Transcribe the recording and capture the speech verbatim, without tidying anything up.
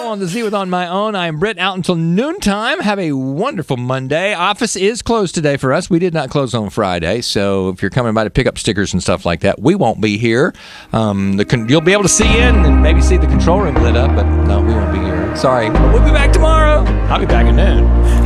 on the Z with On My Own. I am Britt, out until noontime. Have a wonderful Monday. Office is closed today for us. We did not close on Friday, so if you're coming by to pick up stickers and stuff like that, we won't be here. Um, the con- you'll be able to see in and maybe see the control room lit up, but no, we won't be here. Sorry, but we'll be back tomorrow. I'll be back at noon.